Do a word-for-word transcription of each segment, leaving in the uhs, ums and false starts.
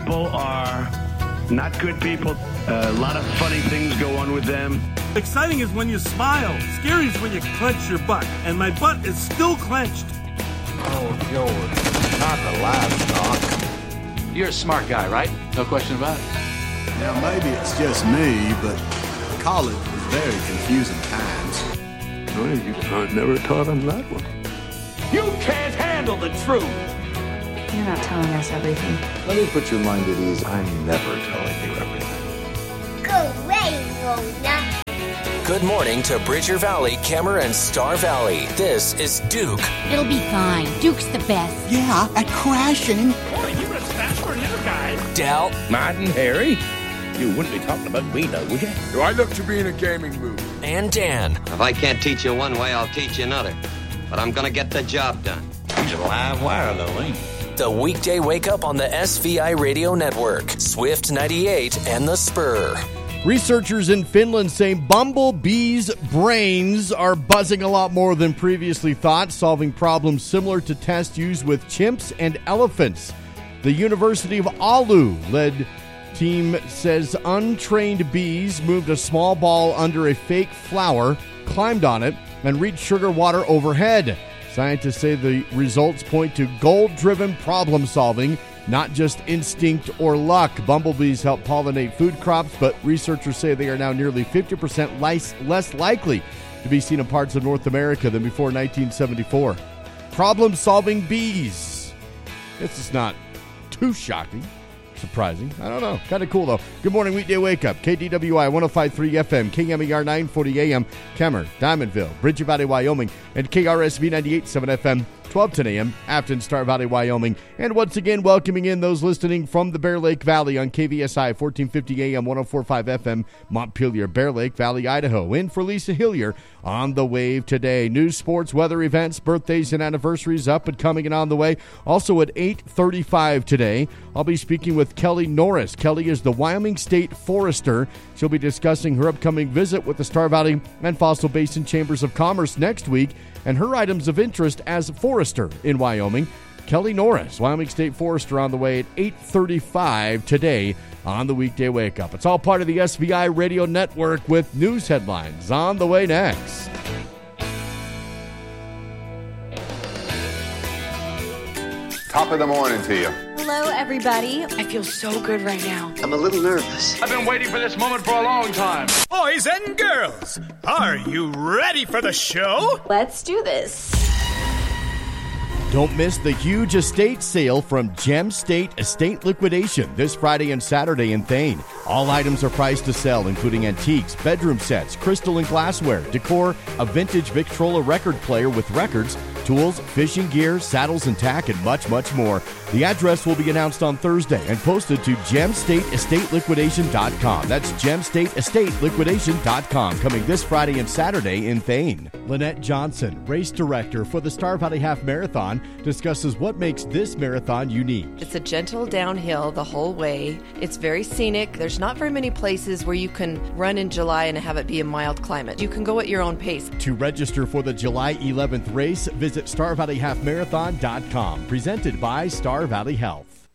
people are not good people. Uh, a lot of funny things go on with them. Exciting is when you smile. Scary is when you clench your butt. And my butt is still clenched. Oh, George, not the livestock. You're a smart guy, right? No question about it. Now, maybe it's just me, but college was very confusing times. Oh, you, I never taught him that one. You can't handle the truth. You're not telling us everything. Let me put your mind at ease. I'm never telling you everything. Go away, Rona. Good morning to Bridger Valley, Kemmer, and Star Valley. This is Duke. It'll be fine. Duke's the best. Yeah, at crashing. Boy, you're a special little guy. Dal. Martin, Harry. You wouldn't be talking about me, though, would you? Do I look to be in a gaming mood? And Dan. If I can't teach you one way, I'll teach you another. But I'm going to get the job done. He's a live wire, though, ain't he? The weekday wake up on the S V I Radio Network, Swift ninety-eight, and The Spur. Researchers in Finland say bumblebees' brains are buzzing a lot more than previously thought, solving problems similar to tests used with chimps and elephants. The University of Oulu-led team says untrained bees moved a small ball under a fake flower, climbed on it, and reached sugar water overhead. Scientists say the results point to goal-driven problem-solving, not just instinct or luck. Bumblebees help pollinate food crops, but researchers say they are now nearly fifty percent less, less likely to be seen in parts of North America than before nineteen seventy-four. Problem-solving bees. This is not too shocking. Surprising. I don't know. Kind of cool, though. Good morning, weekday wake up. K D W I one oh five point three F M, K M E R nine forty A M, Kemmer, Diamondville, Bridger Valley, Wyoming, and K R S V ninety-eight point seven F M, twelve ten A M, Afton, Star Valley, Wyoming. And once again, welcoming in those listening from the Bear Lake Valley on K V S I fourteen fifty A M, one oh four point five F M, Montpelier, Bear Lake Valley, Idaho. In for Lisa Hillier on the wave today. News, sports, weather, events, birthdays, and anniversaries up and coming and on the way. Also at eight thirty-five today, I'll be speaking with Kelly Norris. Kelly is the Wyoming State Forester. She'll be discussing her upcoming visit with the Star Valley and Fossil Basin Chambers of Commerce next week and her items of interest as forester in Wyoming. Kelly Norris, Wyoming State Forester, on the way at eight thirty-five today on the weekday wake up. It's all part of the S V I Radio Network with news headlines on the way next. Top of the morning to you. Hello, everybody. I feel so good right now. I'm a little nervous. I've been waiting for this moment for a long time. Boys and girls, are you ready for the show? Let's do this. Don't miss the huge estate sale from Gem State Estate Liquidation this Friday and Saturday in Thane. All items are priced to sell, including antiques, bedroom sets, crystal and glassware, decor, a vintage Victrola record player with records, tools, fishing gear, saddles and tack, and much, much more. The address will be announced on Thursday and posted to gem state estate liquidation dot com. That's gem state estate liquidation dot com. Coming this Friday and Saturday in Thane. Lynette Johnson, race director for the Star Valley Half Marathon, discusses what makes this marathon unique. It's a gentle downhill the whole way. It's very scenic. There's not very many places where you can run in July and have it be a mild climate. You can go at your own pace. To register for the July eleventh race, visit star valley half marathon dot com. Presented by Star Valley Health.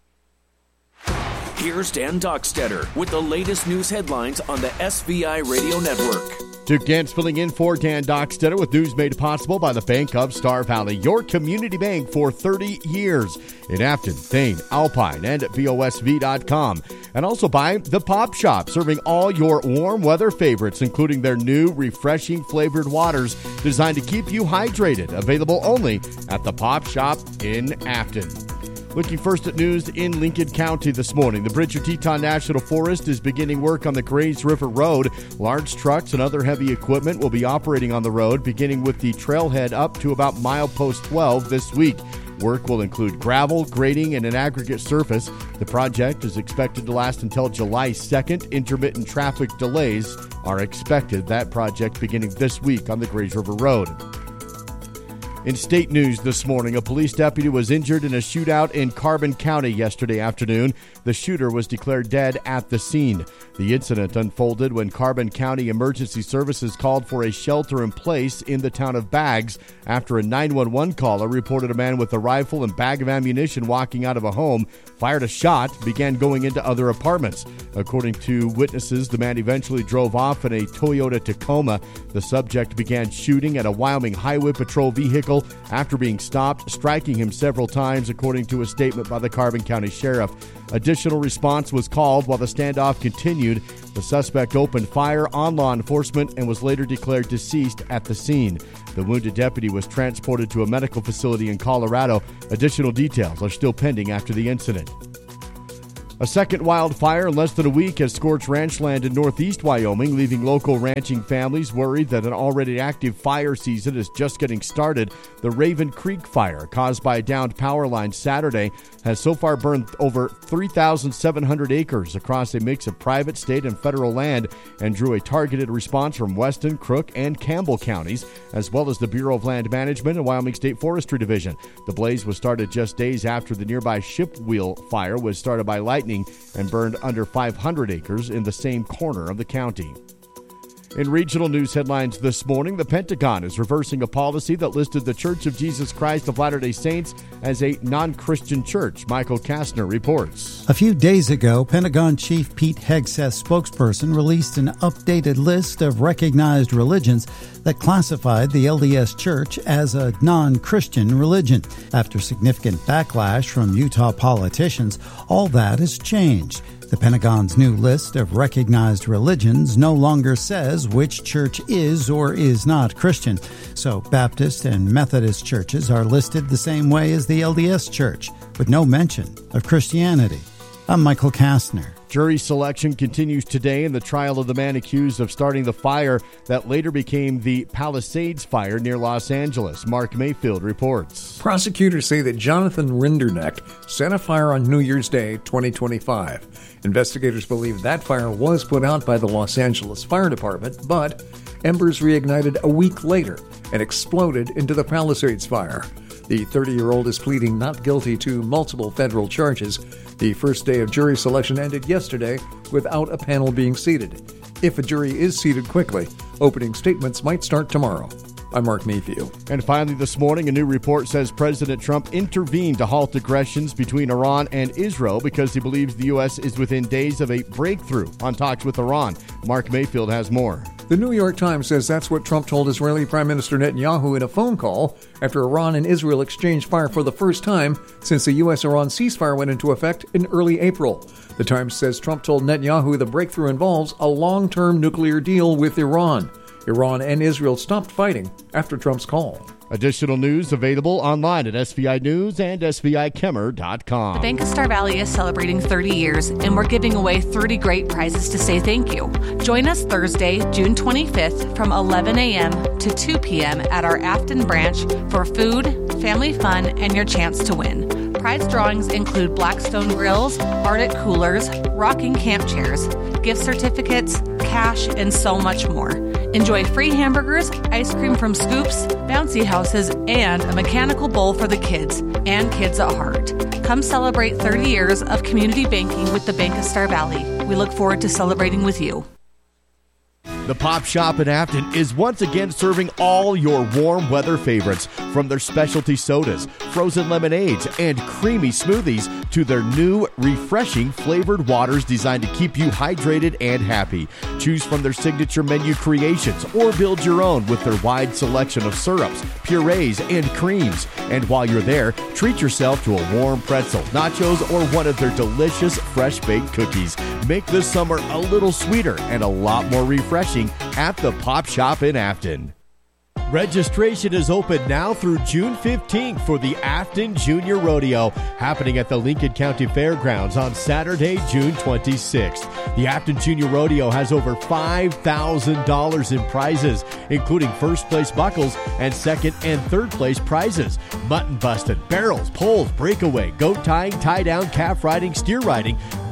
Here's Dan Dockstetter with the latest news headlines on the S V I Radio Network. Duke Gantz filling in for Dan Dockstetter with news made possible by the Bank of Star Valley, your community bank for thirty years in Afton, Thane, Alpine, and at V O S V dot com. And also by The Pop Shop, serving all your warm weather favorites, including their new refreshing flavored waters designed to keep you hydrated. Available only at The Pop Shop in Afton. Looking first at news in Lincoln County this morning. The Bridger Teton National Forest is beginning work on the Grays River Road. Large trucks and other heavy equipment will be operating on the road, beginning with the trailhead up to about milepost twelve this week. Work will include gravel, grading, and an aggregate surface. The project is expected to last until July second. Intermittent traffic delays are expected. That project beginning this week on the Grays River Road. In state news this morning, a police deputy was injured in a shootout in Carbon County yesterday afternoon. The shooter was declared dead at the scene. The incident unfolded when Carbon County Emergency Services called for a shelter-in-place in the town of Baggs after a nine one one caller reported a man with a rifle and bag of ammunition walking out of a home, fired a shot, began going into other apartments. According to witnesses, the man eventually drove off in a Toyota Tacoma. The subject began shooting at a Wyoming Highway Patrol vehicle after being stopped, striking him several times, according to a statement by the Carbon County Sheriff. Additional response was called while the standoff continued. The suspect opened fire on law enforcement and was later declared deceased at the scene. The wounded deputy was transported to a medical facility in Colorado. Additional details are still pending after the incident. A second wildfire in less than a week has scorched ranch land in northeast Wyoming, leaving local ranching families worried that an already active fire season is just getting started. The Raven Creek fire, caused by a downed power line Saturday, has so far burned over three thousand seven hundred acres across a mix of private, state, and federal land and drew a targeted response from Weston, Crook, and Campbell counties, as well as the Bureau of Land Management and Wyoming State Forestry Division. The blaze was started just days after the nearby Shipwheel fire was started by lightning and burned under five hundred acres in the same corner of the county. In regional news headlines this morning, the Pentagon is reversing a policy that listed the Church of Jesus Christ of Latter-day Saints as a non-Christian church. Michael Kastner reports. A few days ago, Pentagon Chief Pete Hegseth's spokesperson released an updated list of recognized religions that classified the L D S Church as a non-Christian religion. After significant backlash from Utah politicians, all that has changed. The Pentagon's new list of recognized religions no longer says which church is or is not Christian. So Baptist and Methodist churches are listed the same way as the L D S Church, with no mention of Christianity. I'm Michael Kastner. Jury selection continues today in the trial of the man accused of starting the fire that later became the Palisades fire near Los Angeles. Mark Mayfield reports. Prosecutors say that Jonathan Rinderknecht set a fire on New Year's Day, twenty twenty-five. Investigators believe that fire was put out by the Los Angeles Fire Department, but embers reignited a week later and exploded into the Palisades fire. The thirty-year-old is pleading not guilty to multiple federal charges. The first day of jury selection ended yesterday without a panel being seated. If a jury is seated quickly, opening statements might start tomorrow. I'm Mark Mayfield. And finally this morning, a new report says President Trump intervened to halt aggressions between Iran and Israel because he believes the U S is within days of a breakthrough on talks with Iran. Mark Mayfield has more. The New York Times says that's what Trump told Israeli Prime Minister Netanyahu in a phone call after Iran and Israel exchanged fire for the first time since the U S Iran ceasefire went into effect in early April. The Times says Trump told Netanyahu the breakthrough involves a long-term nuclear deal with Iran. Iran and Israel stopped fighting after Trump's call. Additional news available online at S V I News and S V I Kemmer dot com. The Bank of Star Valley is celebrating thirty years, and we're giving away thirty great prizes to say thank you. Join us Thursday, June twenty-fifth from eleven a.m. to two p.m. at our Afton branch for food, family fun, and your chance to win. Prize drawings include Blackstone grills, Arctic coolers, rocking camp chairs, gift certificates, cash, and so much more. Enjoy free hamburgers, ice cream from Scoops, bouncy houses, and a mechanical bowl for the kids and kids at heart. Come celebrate thirty years of community banking with the Bank of Star Valley. We look forward to celebrating with you. The Pop Shop in Afton is once again serving all your warm weather favorites, from their specialty sodas, frozen lemonades, and creamy smoothies to their new refreshing flavored waters designed to keep you hydrated and happy. Choose from their signature menu creations or build your own with their wide selection of syrups, purees, and creams. And while you're there, treat yourself to a warm pretzel, nachos, or one of their delicious fresh-baked cookies. Make this summer a little sweeter and a lot more refreshing at the Pop Shop in Afton. Registration is open now through June fifteenth for the Afton Junior Rodeo, happening at the Lincoln County Fairgrounds on Saturday, June twenty-sixth. The Afton Junior Rodeo has over five thousand dollars in prizes, including first place buckles and second and third place prizes. Mutton busting, barrels, poles, breakaway, goat tying, tie down, calf riding, steer riding,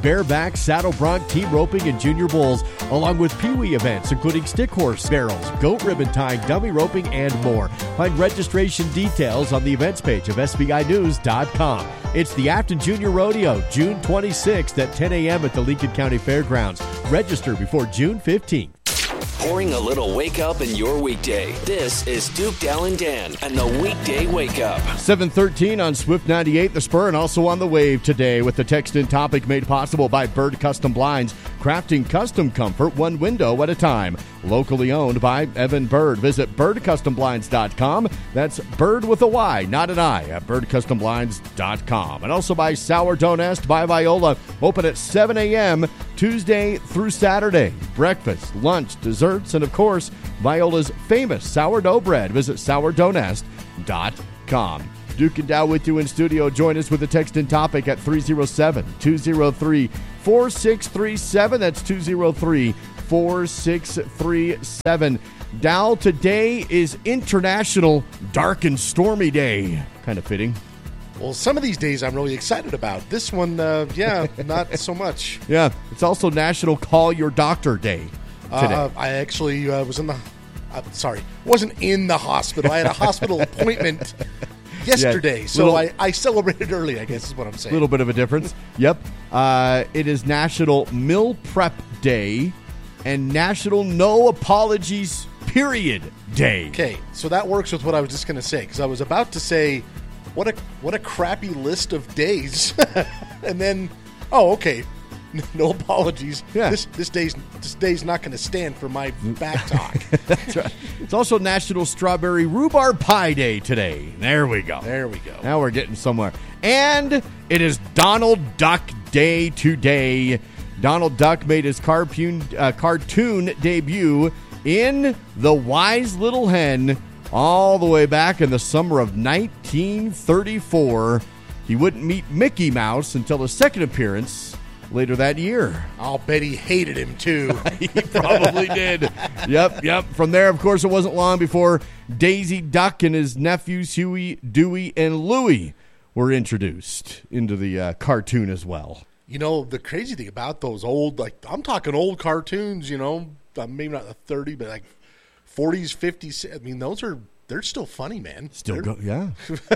bareback, saddle bronc, team roping, and junior bulls, along with peewee events, including stick horse barrels, goat ribbon tying, dummy roping, and more. Find registration details on the events page of S B I news dot com. It's the Afton Junior Rodeo, June twenty-sixth at ten a.m. at the Lincoln County Fairgrounds. Register before June fifteenth. Pouring a little wake up in your weekday. This is Duke, Dal, and Dan and the Weekday Wake Up. seven thirteen on Swift ninety-eight, The Spur, and also on the Wave today with the text in topic made possible by Bird Custom Blinds, crafting custom comfort one window at a time. Locally owned by Evan Bird. Visit bird custom blinds dot com. That's Bird with a Y, not an I, at bird custom blinds dot com. And also by Sourdough Nest by Viola, open at seven a.m. Tuesday through Saturday. Breakfast, lunch, desserts, and of course, Viola's famous sourdough bread. Visit sourdough nest dot com. Duke and Dow with you in studio. Join us with the text and topic at three oh seven, two oh three, four six three seven. That's two oh three, four six three seven. Dow, today is International Dark and Stormy Day. Kind of fitting. Well, some of these days I'm really excited about. This one, uh, yeah, not so much. Yeah, it's also National Call Your Doctor Day today. Uh, I actually uh, was in the, uh, sorry, wasn't in the hospital. I had a hospital appointment yesterday, yeah, so little, I, I celebrated early, I guess is what I'm saying. A little bit of a difference. Yep. Uh, it is National Meal Prep Day and National No Apologies Period Day. Okay, so that works with what I was just going to say, because I was about to say, what a what a crappy list of days. And then, oh, okay, no apologies. Yeah. This this day's this day's not going to stand for my back talk. That's right. It's also National Strawberry Rhubarb Pie Day today. There we go. There we go. Now we're getting somewhere. And it is Donald Duck Day today. Donald Duck made his cartoon uh, cartoon debut in The Wise Little Hen all the way back in the summer of nineteen thirty-four. He wouldn't meet Mickey Mouse until his second appearance later that year. I'll bet he hated him, too. He probably did. Yep, yep. From there, of course, it wasn't long before Daisy Duck and his nephews Huey, Dewey, and Louie were introduced into the uh, cartoon as well. You know, the crazy thing about those old, like, I'm talking old cartoons, you know, maybe not the thirty, but like forties, fifties. I mean, those are, they're still funny, man. Still go, yeah.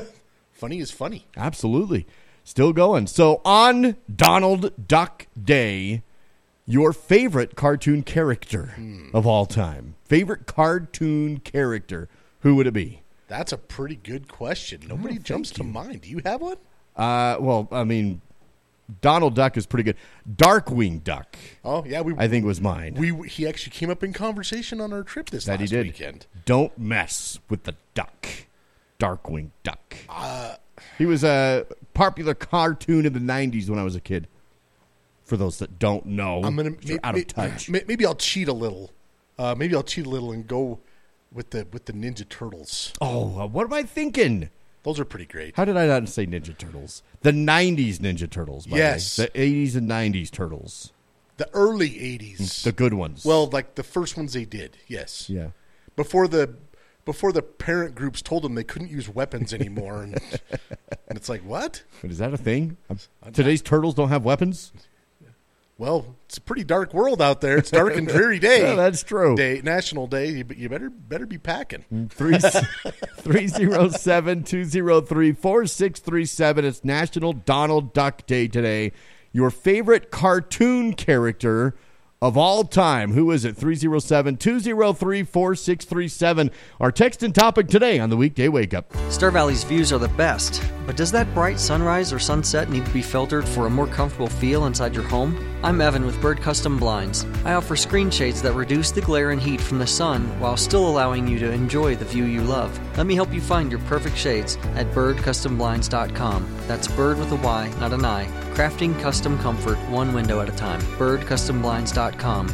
Funny is funny. Absolutely. Still going. So on Donald Duck Day, your favorite cartoon character hmm. of all time. Favorite cartoon character. Who would it be? That's a pretty good question. Nobody oh, jumps to mind. Do you have one? Uh, well, I mean, Donald Duck is pretty good. Darkwing Duck. Oh, yeah. We, I think was mine. We He actually came up in conversation on our trip this that last he did. weekend. Don't mess with the duck. Darkwing Duck. Uh, he was a popular cartoon in the nineties when I was a kid. For those that don't know, I'm gonna you're out of touch. Maybe I'll cheat a little. Uh, maybe I'll cheat a little and go with the with the Ninja Turtles. Oh, uh, what am I thinking? Those are pretty great. How did I not say Ninja Turtles? The nineties Ninja Turtles, by yes. the way. The eighties and nineties Turtles. The early eighties. The good ones. Well, like the first ones they did, yes. Yeah. Before the before the parent groups told them they couldn't use weapons anymore. and, and it's like, what? But is that a thing? I'm, today's Turtles don't have weapons? Well, it's a pretty dark world out there. It's dark and dreary day. Yeah, that's true. Day, National Day. You, you better better be packing. three oh seven, two oh three, four six three seven. It's National Donald Duck Day today. Your favorite cartoon character of all time. Who is it? three oh seven, two oh three, four six three seven. Our text and topic today on the Weekday Wake Up. Star Valley's views are the best, but does that bright sunrise or sunset need to be filtered for a more comfortable feel inside your home? I'm Evan with Bird Custom Blinds. I offer screen shades that reduce the glare and heat from the sun while still allowing you to enjoy the view you love. Let me help you find your perfect shades at bird custom blinds dot com. That's bird with a Y, not an I. Crafting custom comfort one window at a time. bird custom blinds dot com.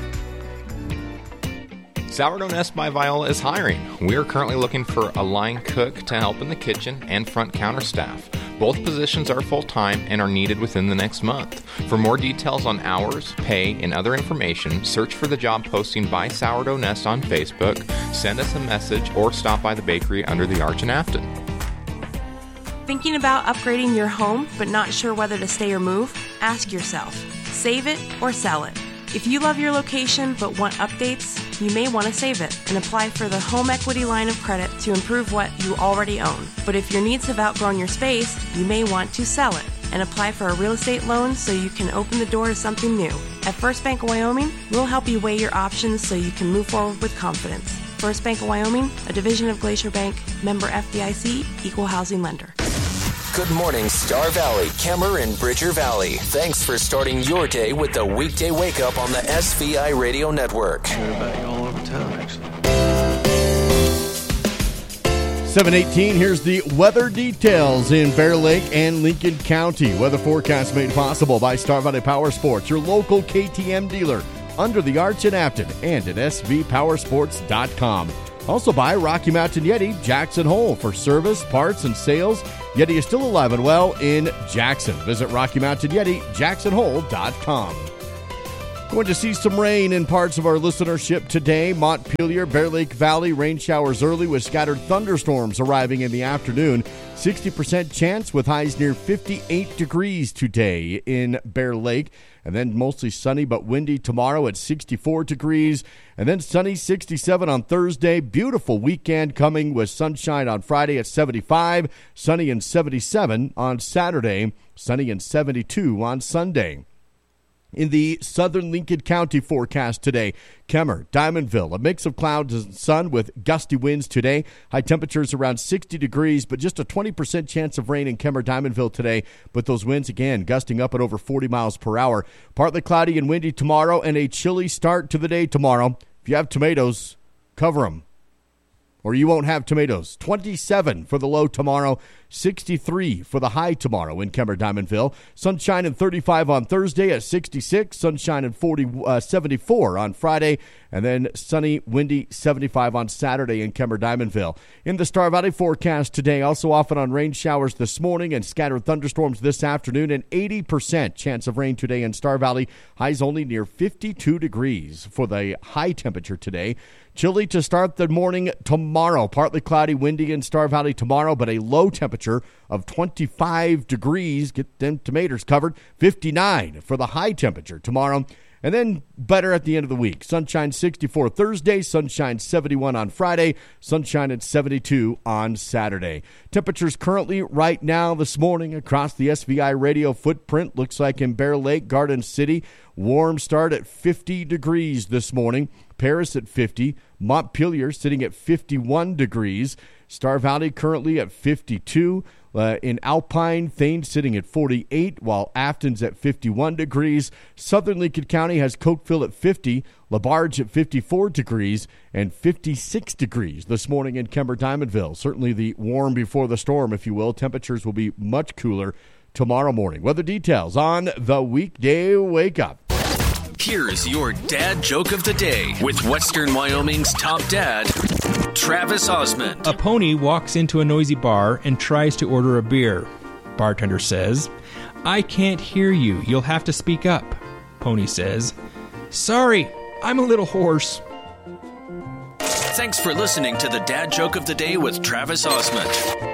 Sourdough Nest by Viola is hiring. We are currently looking for a line cook to help in the kitchen and front counter staff. Both positions are full-time and are needed within the next month. For more details on hours, pay, and other information, search for the job posting by Sourdough Nest on Facebook, send us a message, or stop by the bakery under the arch in Afton. Thinking about upgrading your home but not sure whether to stay or move? Ask yourself, save it or sell it? If you love your location but want updates, you may want to save it and apply for the home equity line of credit to improve what you already own. But if your needs have outgrown your space, you may want to sell it and apply for a real estate loan so you can open the door to something new. At First Bank of Wyoming, we'll help you weigh your options so you can move forward with confidence. First Bank of Wyoming, a division of Glacier Bank, member F D I C, equal housing lender. Good morning, Star Valley, Kemmer, and Bridger Valley. Thanks for starting your day with the weekday wake up on the S V I Radio Network. Everybody all over town, actually. seven eighteen, here's the weather details in Bear Lake and Lincoln County. Weather forecast made possible by Star Valley Power Sports, your local K T M dealer, under the arch in Afton and at s v power sports dot com. Also by Rocky Mountain Yeti, Jackson Hole, for service, parts, and sales. Yeti is still alive and well in Jackson. Visit Rocky Mountain Yeti, jackson hole dot com. Going to see some rain in parts of our listenership today. Montpelier, Bear Lake Valley, rain showers early with scattered thunderstorms arriving in the afternoon. sixty percent chance with highs near fifty-eight degrees today in Bear Lake. And then mostly sunny but windy tomorrow at sixty-four degrees. And then sunny, sixty-seven on Thursday. Beautiful weekend coming with sunshine on Friday at seventy-five. Sunny and seventy-seven on Saturday. Sunny and seventy-two on Sunday. In the southern Lincoln County forecast today, Kemmer, Diamondville, a mix of clouds and sun with gusty winds today. High temperatures around sixty degrees, but just a twenty percent chance of rain in Kemmer, Diamondville today. But those winds, again, gusting up at over forty miles per hour. Partly cloudy and windy tomorrow and a chilly start to the day tomorrow. If you have tomatoes, cover them, or you won't have tomatoes. twenty-seven for the low tomorrow, sixty-three for the high tomorrow in Kemmer, Diamondville. Sunshine and thirty-five on Thursday at sixty-six. Sunshine and forty, uh, seventy-four on Friday. And then sunny, windy, seventy-five on Saturday in Kemmer, Diamondville. In the Star Valley forecast today, also often on rain showers this morning and scattered thunderstorms this afternoon. An eighty percent chance of rain today in Star Valley. Highs only near fifty-two degrees for the high temperature today. Chilly to start the morning tomorrow. Partly cloudy, windy in Star Valley tomorrow, but a low temperature of twenty-five degrees. Get them tomatoes covered. fifty-nine for the high temperature tomorrow. And then better at the end of the week. Sunshine sixty-four Thursday, sunshine seventy-one on Friday, sunshine at seventy-two on Saturday. Temperatures currently right now this morning across the S V I radio footprint. Looks like in Bear Lake, Garden City, warm start at fifty degrees this morning. Paris at fifty. Montpelier sitting at fifty-one degrees. Star Valley currently at fifty-two. Uh, in Alpine, Thames sitting at forty-eight, while Afton's at fifty-one degrees. Southern Lincoln County has Cokeville at fifty, LaBarge at fifty-four degrees, and fifty-six degrees this morning in Kemmer, Diamondville. Certainly the warm before the storm, if you will. Temperatures will be much cooler tomorrow morning. Weather details on the weekday wake up. Here's your dad joke of the day with Western Wyoming's top dad, Travis Osmond. A pony walks into a noisy bar and tries to order a beer. Bartender says, "I can't hear you. You'll have to speak up." Pony says, "Sorry, I'm a little hoarse." Thanks for listening to the dad joke of the day with Travis Osmond.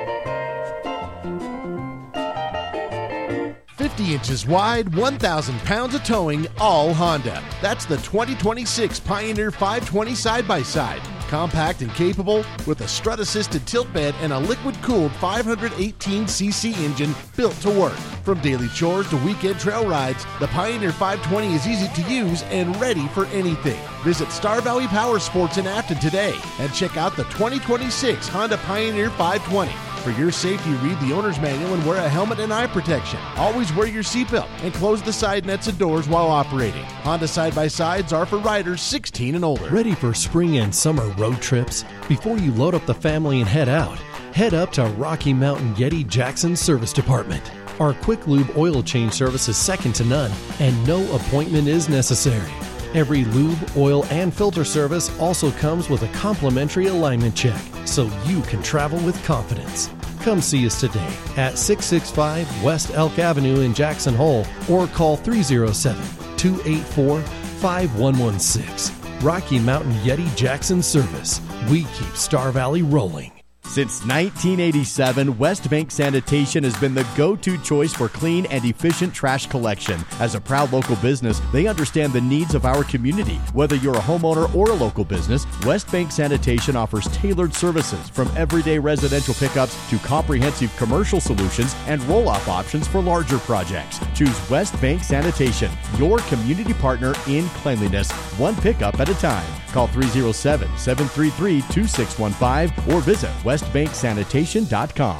fifty inches wide, one thousand pounds of towing, all Honda. That's the twenty twenty-six Pioneer five twenty side-by-side. Compact and capable with a strut-assisted tilt bed and a liquid-cooled five hundred eighteen c c engine built to work. From daily chores to weekend trail rides, the Pioneer five twenty is easy to use and ready for anything. Visit Star Valley Power Sports in Afton today and check out the twenty twenty-six Honda Pioneer five twenty. For your safety, read the owner's manual and wear a helmet and eye protection. Always wear your seatbelt and close the side nets and doors while operating. Honda side-by-sides are for riders sixteen and older. Ready for spring and summer road trips? Before you load up the family and head out, head up to Rocky Mountain Yeti Jackson Service Department. Our quick lube oil change service is second to none, and no appointment is necessary. Every lube, oil, and filter service also comes with a complimentary alignment check, so you can travel with confidence. Come see us today at six sixty-five West Elk Avenue in Jackson Hole or call three oh seven, two eight four, five one one six. Rocky Mountain Yeti Jackson Service. We keep Star Valley rolling. Since nineteen eighty-seven, West Bank Sanitation has been the go-to choice for clean and efficient trash collection. As a proud local business, they understand the needs of our community. Whether you're a homeowner or a local business, West Bank Sanitation offers tailored services from everyday residential pickups to comprehensive commercial solutions and roll-off options for larger projects. Choose West Bank Sanitation, your community partner in cleanliness, one pickup at a time. Call three oh seven, seven three three, two six one five or visit west bank sanitation dot com.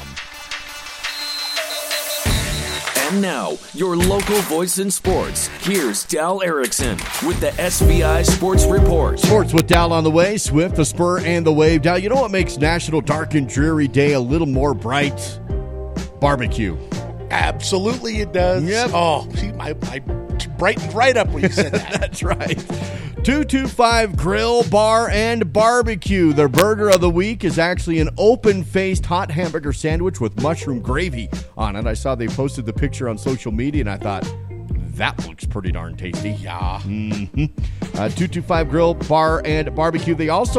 And now, your local voice in sports. Here's Dal Erickson with the S V I Sports Report. Sports with Dal on the way. Swift, the Spur, and the Wave. Dal, you know what makes National Dark and Dreary Day a little more bright? Barbecue. Absolutely it does. Yep. Oh, see, I, I brightened right up when you said that. That's right. two two five Grill, Bar, and Barbecue. Their burger of the week is actually an open-faced hot hamburger sandwich with mushroom gravy on it. I saw they posted the picture on social media, and I thought, that looks pretty darn tasty. Yeah. Mm-hmm. Uh, two two five Grill, Bar, and Barbecue. They also